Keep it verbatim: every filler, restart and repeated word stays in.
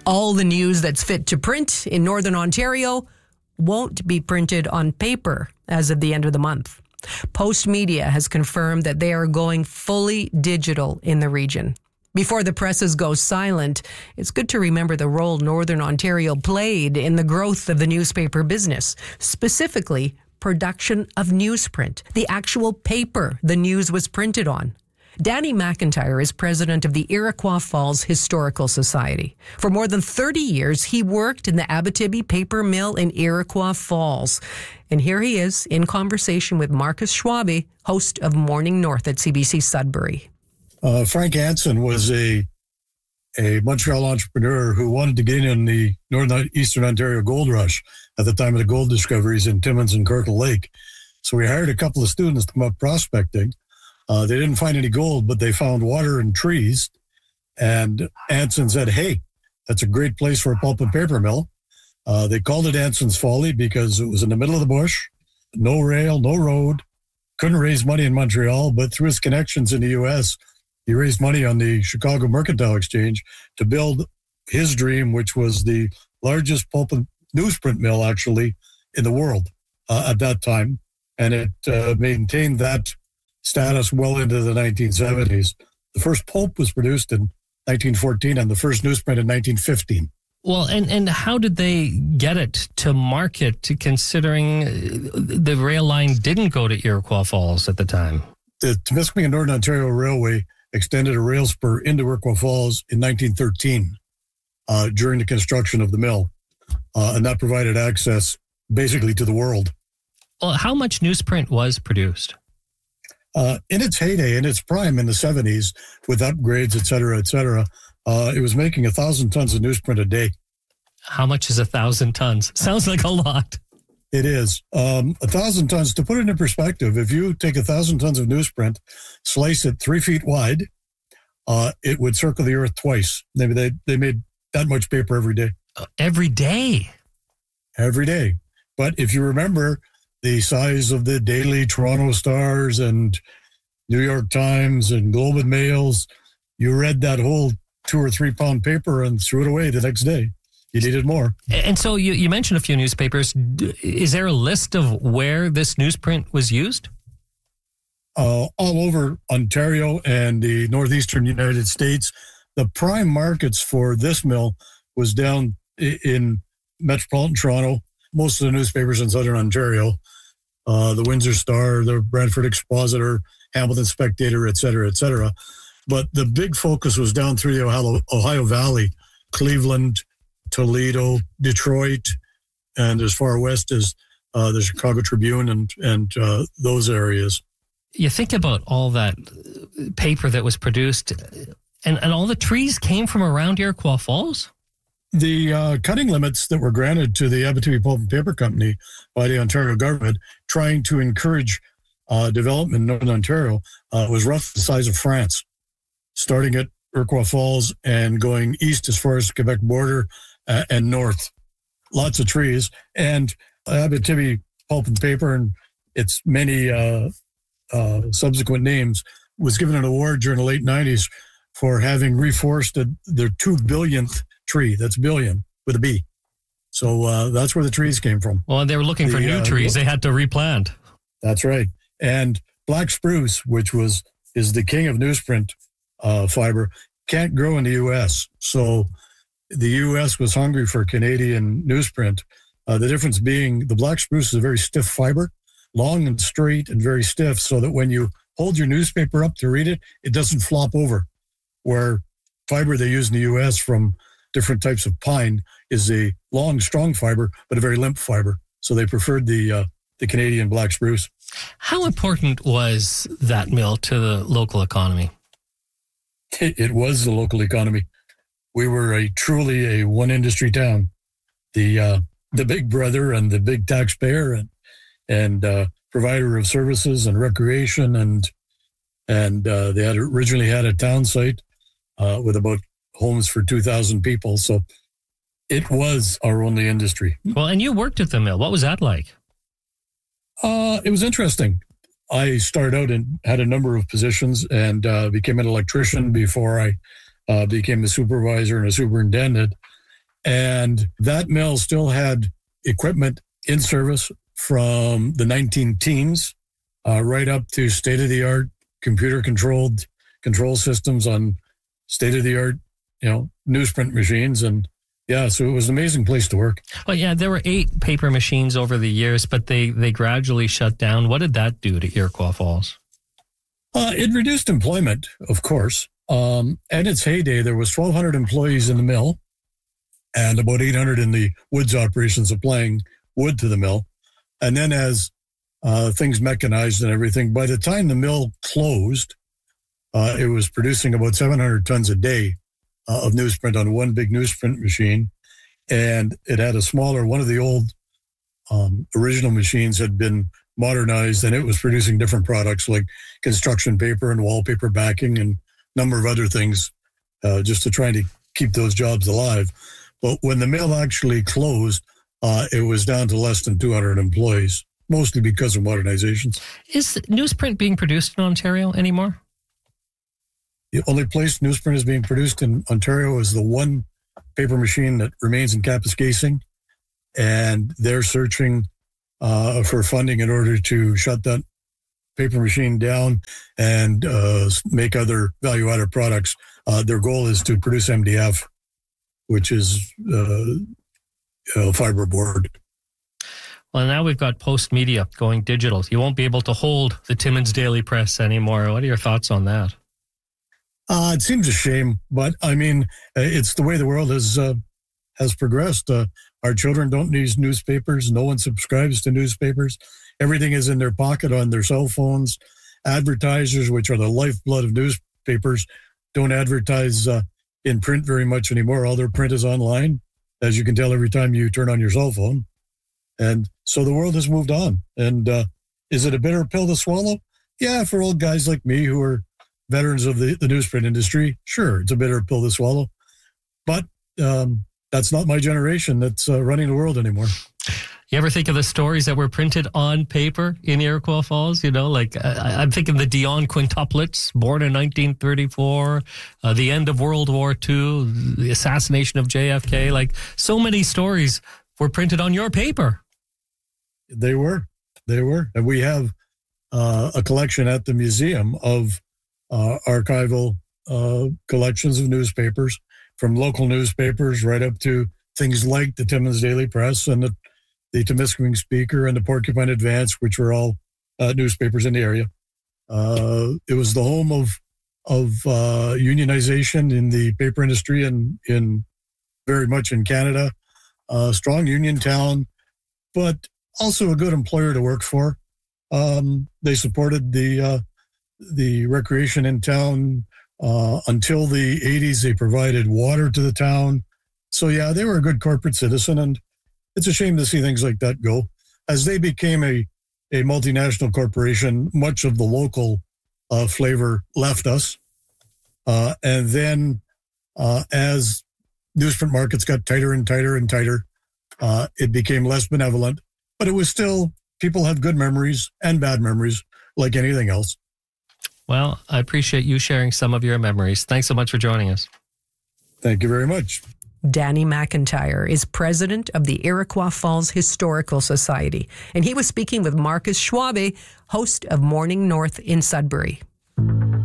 All the news that's fit to print in Northern Ontario won't be printed on paper as of the end of the month. Post Media has confirmed that they are going fully digital in the region. Before the presses go silent, it's good to remember the role Northern Ontario played in the growth of the newspaper business, specifically production of newsprint, the actual paper the news was printed on. Danny McIntyre is president of the Iroquois Falls Historical Society. For more than thirty years, he worked in the Abitibi paper mill in Iroquois Falls. And here he is in conversation with Marcus Schwabe, host of Morning North at C B C Sudbury. Uh, Frank Anson was a a Montreal entrepreneur who wanted to get in on the Northern Eastern Ontario gold rush at the time of the gold discoveries in Timmins and Kirkle Lake. So we hired a couple of students to come up prospecting. Uh, they didn't find any gold, but they found water and trees. And Anson said, hey, that's a great place for a pulp and paper mill. Uh, they called it Anson's Folly because it was in the middle of the bush, no rail, no road, couldn't raise money in Montreal, but through his connections in the U S, he raised money on the Chicago Mercantile Exchange to build his dream, which was the largest pulp and newsprint mill, actually, in the world uh, at that time. And it uh, maintained that status well into the nineteen seventies. The first pulp was produced in nineteen fourteen and the first newsprint in nineteen fifteen. Well, and, and how did they get it to market, considering the rail line didn't go to Iroquois Falls at the time? The Temiskaming and Northern Ontario Railway extended a rail spur into Iroquois Falls in nineteen thirteen uh, during the construction of the mill. Uh, and that provided access basically to the world. Well, how much newsprint was produced? Uh, in its heyday, in its prime in the seventies, with upgrades, et cetera, et cetera, uh, it was making a thousand tons of newsprint a day. How much is a thousand tons? Sounds like a lot. It is. Um, a thousand tons, to put it in perspective, if you take a thousand tons of newsprint, slice it three feet wide, uh, it would circle the earth twice. Maybe they, they made that much paper every day. Uh, every day? Every day. But if you remember the size of the daily Toronto Stars and New York Times and Globe and Mails, you read that whole two or three pound paper and threw it away the next day. You needed more. And so you, you mentioned a few newspapers. Is there a list of where this newsprint was used? Uh, all over Ontario and the northeastern United States. The prime markets for this mill was down in metropolitan Toronto, most of the newspapers in southern Ontario, uh, the Windsor Star, the Brantford Expositor, Hamilton Spectator, et cetera, et cetera. But the big focus was down through the Ohio, Ohio Valley, Cleveland, Toledo, Detroit, and as far west as uh, the Chicago Tribune and, and uh, those areas. You think about all that paper that was produced, and, and all the trees came from around Iroquois Falls? The uh, cutting limits that were granted to the Abitibi Pulp and Paper Company by the Ontario government, trying to encourage uh, development in Northern Ontario, uh, was roughly the size of France, starting at Iroquois Falls and going east as far as the Quebec border uh, and north. Lots of trees. And Abitibi Pulp and Paper and its many uh, uh, subsequent names was given an award during the late nineties for having reforested their two billionth tree. That's billion with a B. So uh, that's where the trees came from. Well, they were looking the, for new uh, trees. They had to replant. That's right. And black spruce, which was is the king of newsprint uh, fiber, can't grow in the U S. So the U S was hungry for Canadian newsprint. Uh, the difference being the black spruce is a very stiff fiber, long and straight and very stiff, so that when you hold your newspaper up to read it, it doesn't flop over. Where fiber they use in the U S from different types of pine is a long, strong fiber, but a very limp fiber. So they preferred the uh, the Canadian black spruce. How important was that mill to the local economy? It, it was the local economy. We were a truly a one industry town. The uh, the big brother and the big taxpayer and and uh, provider of services and recreation and and uh, they had originally had a town site uh, with about homes for two thousand people. So it was our only industry. Well, and you worked at the mill. What was that like? Uh, it was interesting. I started out and had a number of positions and uh, became an electrician before I uh, became a supervisor and a superintendent. And that mill still had equipment in service from the nineteen teens uh, right up to state-of-the-art computer-controlled control systems on state-of-the-art, you know, newsprint machines. And yeah, so it was an amazing place to work. Well, yeah, there were eight paper machines over the years, but they, they gradually shut down. What did that do to Iroquois Falls? Uh, it reduced employment, of course. Um, at its heyday, there was twelve hundred employees in the mill and about eight hundred in the woods operation supplying wood to the mill. And then as uh, things mechanized and everything, by the time the mill closed, uh, it was producing about seven hundred tons a day uh, of newsprint on one big newsprint machine. And it had a smaller, one of the old um, original machines had been modernized, and it was producing different products like construction paper and wallpaper backing and a number of other things uh, just to try to keep those jobs alive. But when the mill actually closed, uh, it was down to less than two hundred employees, mostly because of modernizations. Is newsprint being produced in Ontario anymore? The only place newsprint is being produced in Ontario is the one paper machine that remains in Kapuskasing, and they're searching uh, for funding in order to shut that paper machine down and uh, make other value-added products. Uh, their goal is to produce M D F, which is uh, uh, fiberboard. Well, now we've got Post Media going digital. You won't be able to hold the Timmins Daily Press anymore. What are your thoughts on that? Uh, it seems a shame, but I mean, it's the way the world has uh, has progressed. Uh, our children don't need newspapers. No one subscribes to newspapers. Everything is in their pocket on their cell phones. Advertisers, which are the lifeblood of newspapers, don't advertise uh, in print very much anymore. All their print is online, as you can tell every time you turn on your cell phone. And so the world has moved on. And uh, is it a bitter pill to swallow? Yeah, for old guys like me who are veterans of the, the newsprint industry, sure, it's a bitter pill to swallow. But um, that's not my generation that's uh, running the world anymore. You ever think of the stories that were printed on paper in Iroquois Falls? You know, like I, I'm thinking the Dion quintuplets, born in nineteen thirty-four, uh, the end of World War Two, the assassination of J F K. Like so many stories were printed on your paper. They were. They were. And we have uh, a collection at the museum of uh, archival uh, collections of newspapers, from local newspapers right up to things like the Timmins Daily Press and the, the Temiskaming Speaker and the Porcupine Advance, which were all uh, newspapers in the area. Uh, it was the home of of uh, unionization in the paper industry and in very much in Canada. Uh, strong union town, but also a good employer to work for. Um, they supported the uh, the recreation in town. Uh, until the eighties, they provided water to the town. So, yeah, they were a good corporate citizen, and it's a shame to see things like that go. As they became a, a multinational corporation, much of the local uh, flavor left us. Uh, and then uh, as newsprint markets got tighter and tighter and tighter, uh, it became less benevolent. But it was still, people have good memories and bad memories like anything else. Well, I appreciate you sharing some of your memories. Thanks so much for joining us. Thank you very much. Danny McIntyre is president of the Iroquois Falls Historical Society, and he was speaking with Marcus Schwabe, host of Morning North in Sudbury.